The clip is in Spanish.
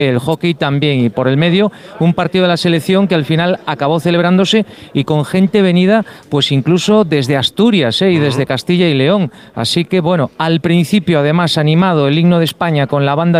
el hockey también, y por el medio un partido de la selección que al final acabó celebrándose y con gente venida pues incluso desde Asturias y desde Castilla y León. Así que bueno, al principio además animado el himno de España con la banda